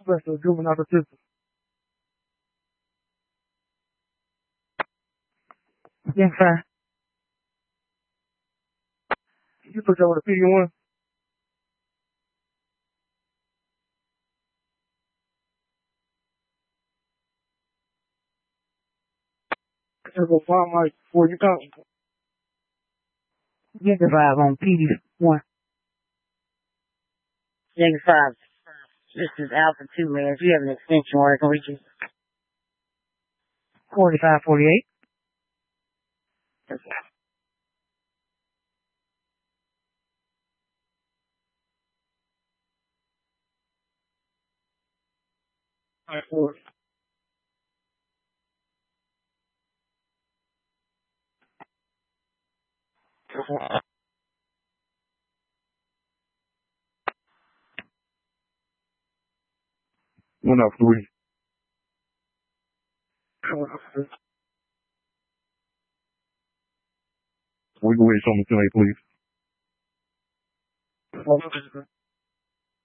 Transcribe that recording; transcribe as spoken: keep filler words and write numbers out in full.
Special Juvenile Justice. Yes, sir. You took that with a P D one? Just go find Mike before you come. Jacob five on P D one. Jacob five. This is Alpha two, man. If you have an extension where I can reach you. forty-five forty-eight. Okay. All right, four. One out three. We can wait something tonight, please.